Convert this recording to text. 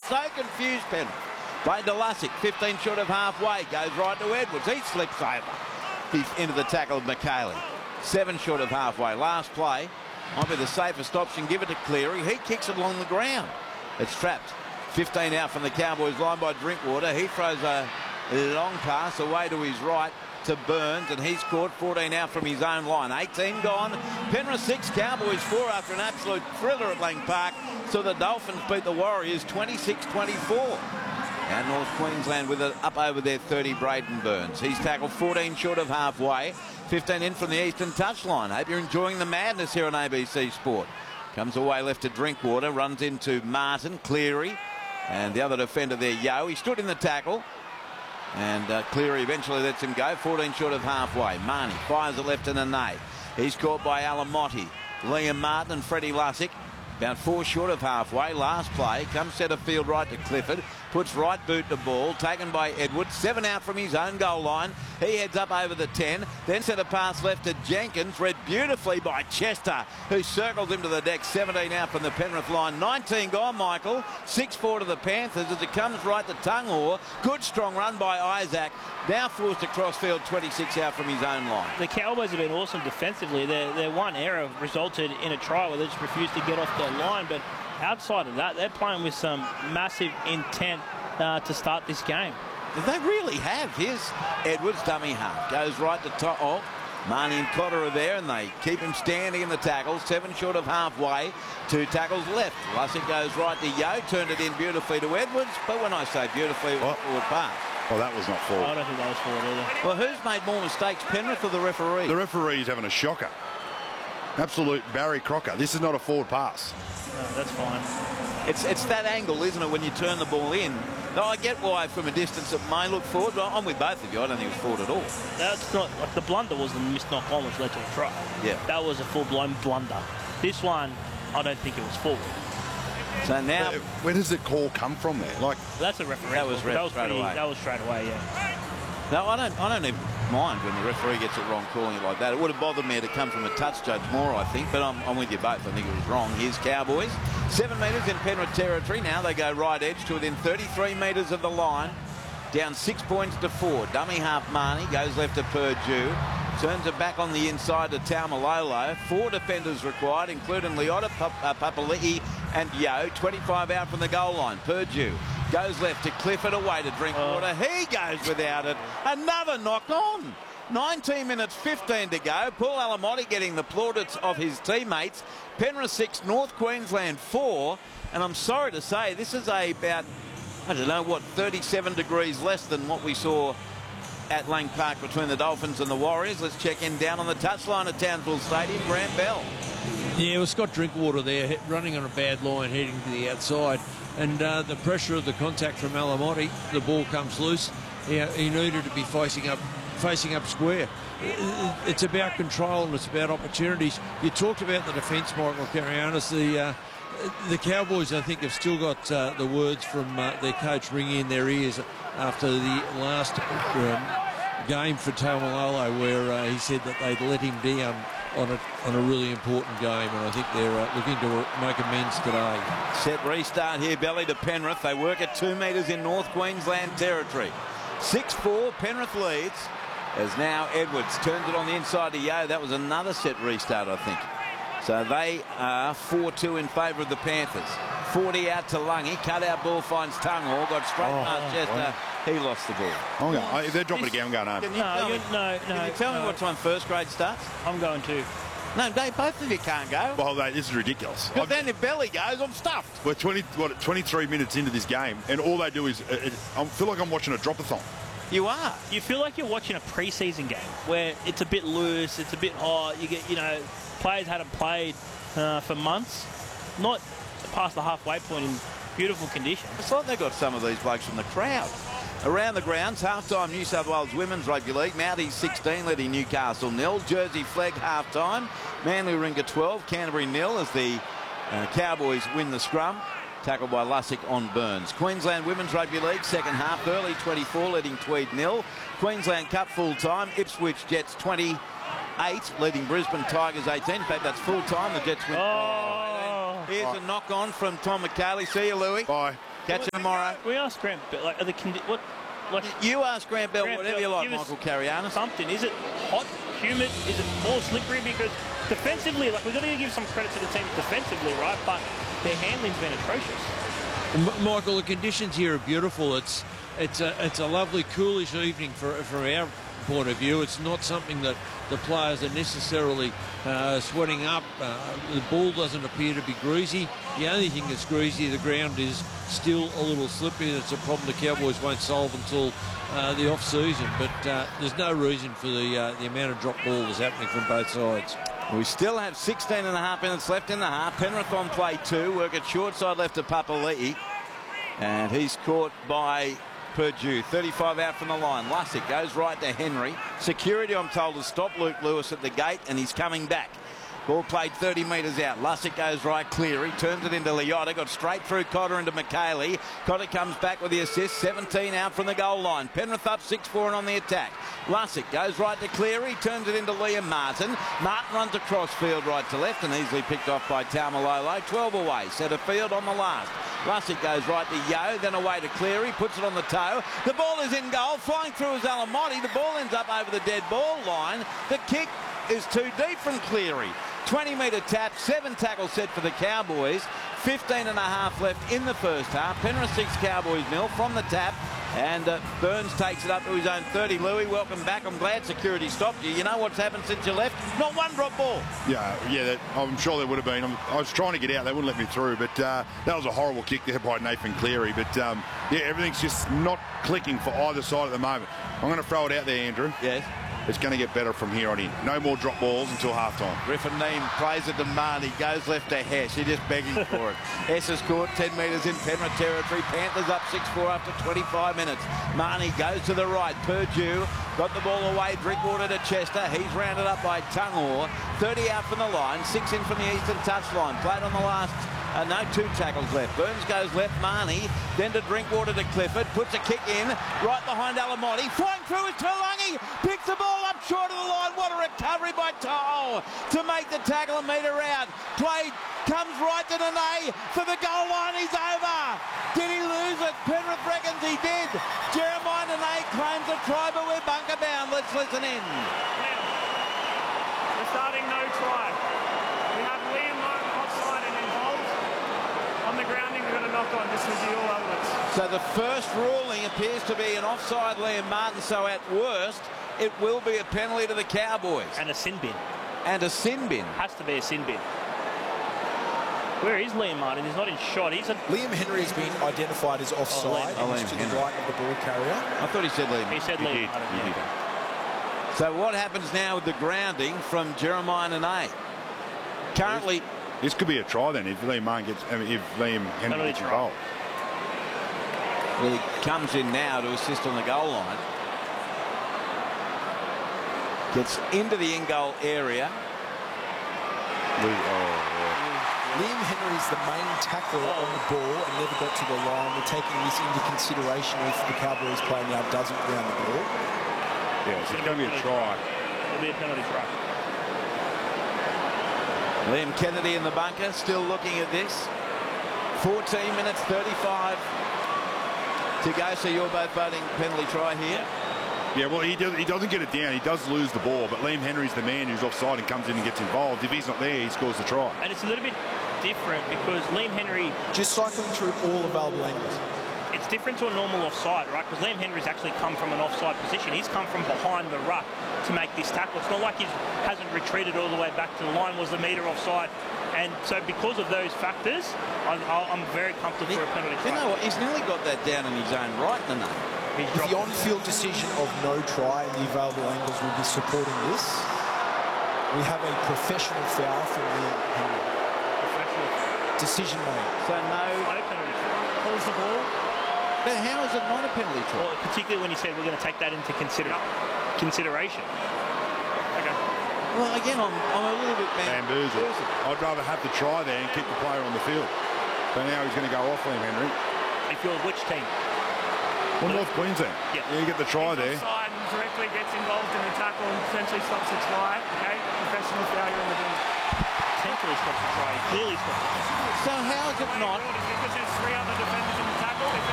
so confused, Penrith. Played to Lussick, 15 short of halfway, goes right to Edwards. He slips over. He's into the tackle of McKaylee. 7 short of halfway. Last play. Might be the safest option. Give it to Cleary. He kicks it along the ground. It's trapped. 15 out from the Cowboys line by Drinkwater. He throws a long pass away to his right to Burns, and he's caught. 14 out from his own line. 18 gone. Penrith 6, Cowboys 4 after an absolute thriller at Lang Park. So the Dolphins beat the Warriors 26-24. And North Queensland with it up over their 30, Braden Burns. He's tackled 14 short of halfway. 15 in from the eastern touchline. Hope you're enjoying the madness here on ABC Sport. Comes away left to Drinkwater. Runs into Martin, Cleary. And the other defender there, Yeo. He stood in the tackle. And Cleary eventually lets him go. 14 short of halfway. Marnie fires it left in a nay. He's caught by Alamotti. Liam Martin and Freddie Lussick. About 4 short of halfway. Last play. Comes centre field right to Clifford. Puts right boot to ball. Taken by Edwards. 7 out from his own goal line. He heads up over the 10. Then set a pass left to Jenkins. Read beautifully by Chester, who circled him to the deck. 17 out from the Penrith line. 19 gone, Michael. 6-4 to the Panthers as it comes right to Tunghor. Good strong run by Isaac. Now forced across field. 26 out from his own line. The Cowboys have been awesome defensively. Their one error resulted in a try where they just refused to get off their line. But outside of that, they're playing with some massive intent to start this game. They really have. Here's Edwards, dummy half. Goes right to top. Oh, Marnie and Cotter are there, and they keep him standing in the tackle. 7 short of halfway. 2 tackles left. Lussick goes right to Yeo. Turned it in beautifully to Edwards. But when I say beautifully, it was a forward pass. Well, that was not forward. I don't think that was forward either. Well, who's made more mistakes, Penrith or the referee? The referee's having a shocker. Absolute Barry Crocker. This is not a forward pass. No, that's fine. It's that angle, isn't it, when you turn the ball in? No, I get why from a distance it may look forward, but I'm with both of you. I don't think it was forward at all. That's not, like, the blunder was the missed knock on which led to a try. Yeah. That was a full-blown blunder. This one, I don't think it was forward. So now, where does the call come from there? Like, that's a referee. That was straight away. That was straight away, yeah. no, I don't even mind when the referee gets it wrong calling it like that. It would have bothered me to come from a touch judge more, I think, but I'm with you both. I think it was wrong. Here's Cowboys. 7 metres in Penrith territory. Now they go right edge to within 33 metres of the line. Down 6 points to 4. Dummy half Marnie goes left to Purdue. Turns it back on the inside to Taumalolo. 4 defenders required, including Leota, Papali'i and Yeo. 25 out from the goal line. Purdue goes left to Clifford, away to Drinkwater. He goes without it. Another knock on. 19 minutes, 15 to go. Paul Alamotti getting the plaudits of his teammates. Penrith 6, North Queensland 4. And I'm sorry to say, this is about, I don't know, what, 37 degrees less than what we saw at Lang Park between the Dolphins and the Warriors. Let's check in down on the touchline at Townsville Stadium. Grant Bell. Yeah, well, Scott Drinkwater there, running on a bad line, heading to the outside. And the pressure of the contact from Alamotti, the ball comes loose. He needed to be facing up square. It's about control and it's about opportunities. You talked about the defence, Michael Karayanis. The Cowboys, I think, have still got the words from their coach ringing in their ears after the last game for Taumalolo, where he said that they'd let him down on a really important game, and I think they're looking to make amends today. Set restart here, Belly to Penrith. They work at 2 metres in North Queensland territory. 6-4, Penrith leads, as now Edwards turns it on the inside to Yeo. That was another set restart, I think. So they are 4-2 in favour of the Panthers. 40 out to Lungy. Cut out ball finds Tunghor. Got straight past Chester. Wow. He lost the ball. If they're dropping it again, I'm going home. Can you tell me what time first grade starts? I'm going to. No, both of you can't go. Well, this is ridiculous. Because then if Belly goes, I'm stuffed. We're 23 minutes into this game, and all they do is, I feel like I'm watching a drop-a-thon. You are. You feel like you're watching a pre-season game where it's a bit loose, it's a bit hot. You get, players hadn't played for months, not past the halfway point in beautiful conditions. It's like they got some of these blokes from the crowd. Around the grounds, half-time New South Wales Women's Rugby League. Mounties 16, leading Newcastle 0. Jersey Flegg half-time. Manly Warringah 12, Canterbury 0 as the Cowboys win the scrum. Tackled by Lussick on Burns. Queensland Women's Rugby League, second half, early 24, leading Tweed 0. Queensland Cup full-time, Ipswich Jets 28, leading Brisbane Tigers 18. In fact, that's full-time. The Jets win. Here's a knock-on from Tom McKaylee. See you, Louis. Bye. Catch you tomorrow. We asked Grant, but like, are the what? Like, You ask Grant Bell Grant whatever Bell, you like, give us Michael Carianis. something. Is it hot, humid? Is it more slippery? Because defensively, like, we've got to give some credit to the team defensively, right? But their handling's been atrocious. Michael, the conditions here are beautiful. It's a lovely, coolish evening from our point of view. It's not something that the players are necessarily sweating up. The ball doesn't appear to be greasy. The only thing that's greasy, the ground is still a little slippery. That's a problem the Cowboys won't solve until the off-season. But there's no reason for the amount of drop ball that's happening from both sides. We still have 16 and a half minutes left in the half. Penrith on play 2. Work at short side left to Papali'i. And he's caught by Purdue. 35 out from the line. Lussick goes right to Henry. Security, I'm told, has stopped Luke Lewis at the gate, and he's coming back. Ball played 30 metres out. Lussick goes right. Cleary turns it into Leota. Got straight through Cotter into McKaylee. Cotter comes back with the assist. 17 out from the goal line. Penrith up 6-4 and on the attack. Lussick goes right to Cleary. Turns it into Liam Martin. Martin runs across field right to left and easily picked off by Taumalolo. 12 away. Centre field on the last. Lussick goes right to Yeo, then away to Cleary, puts it on the toe. The ball is in goal, flying through is Alamotti. The ball ends up over the dead ball line. The kick is too deep from Cleary. 20-metre tap, 7 tackles set for the Cowboys. 15 and a half left in the first half. Penrith 6, Cowboys 0 from the tap. And Burns takes it up to his own 30. Louis, welcome back. I'm glad security stopped you. You know what's happened since you left? Not one drop ball. Yeah, I'm sure there would have been. I was trying to get out. They wouldn't let me through. But that was a horrible kick there by Nathan Cleary. But, yeah, everything's just not clicking for either side at the moment. I'm going to throw it out there, Andrew. Yes. It's going to get better from here on in. No more drop balls until halftime. Griffin Neame plays it to Marnie, goes left to Hess. He's just begging for it. Hess has caught 10 metres in Penrith territory. Panthers up 6-4 after 25 minutes. Marnie goes to the right. Purdue got the ball away. Drinkwater to Chester. He's rounded up by Tungor. 30 out from the line. 6 in from the eastern touchline. Played on the last. No, 2 tackles left. Burns goes left, Marnie, then to Drinkwater to Clifford, puts a kick in, right behind Alamotti, flying through is Taulagi, picks the ball up short of the line. What a recovery by Toll to make the tackle a metre out. Play comes right to Nene for the goal line. He's over. Did he lose it? Penrith reckons he did. Jeremiah Nene claims a try, but we're bunker bound. Let's listen in. We're starting no try. We have Liam Martin offside and involved. On the grounding, we've got a knock on. This is the all elements. So the first ruling appears to be an offside Liam Martin, so at worst it will be a penalty to the Cowboys. And a sin bin. And a sin bin. Has to be a sin bin. Where is Liam Martin? He's not in shot. Liam Henry has been identified as offside. Liam He's to Henry. the right of the ball carrier. I thought he said Liam. He said Liam Martin. He Yeah. did. So what happens now with the grounding from Jeremiah Nene? Currently, This could be a try then if Liam Martin gets, if Liam Henry Penalty gets try. involved. well, he comes in now to assist on the goal line. Gets into the in-goal area. Liam Henry's the main tackler on the ball and never got to the line. We're taking this into consideration if the Cowboys player now doesn't ground the ball. Yeah, so it's going to be a try. It'll be a penalty try. Liam Kennedy in the bunker, still looking at this. 14 minutes 35 to go. So you're both voting penalty try here. Yeah, well, he doesn't get it down. He does lose the ball, but Liam Henry's the man who's offside and comes in and gets involved. If he's not there, he scores the try. And it's a little bit different because Liam Henry, Just cycling through all available angles. it's different to a normal offside, right? Because Liam Henry's actually come from an offside position. He's come from behind the ruck to make this tackle. It's not like he hasn't retreated all the way back to the line, was the metre offside. And so because of those factors, I'm very comfortable for a penalty try. You know what? He's nearly got that down in his own right, Nene. He's If dropped the it. on-field decision of no try and the available angles will be supporting this, we have a professional foul for Liam Henry. Decision made. So no. No penalty try. Pulls the ball. But how is it not a penalty try? Well, particularly when he said we're going to take that into consideration. Okay. Well, again, I'm a little bit Bamboozled. I'd rather have the try there and keep the player on the field. So now he's going to go off Liam Henry. If you're which team? Well, North Queensland. Yeah. You get the try there. Offside and directly gets involved in the tackle and potentially stops the try. Okay, professional failure in the bin. potentially stops the try. He clearly stops the try. So how is it not? Because there's 3 other defenders in the tackle. If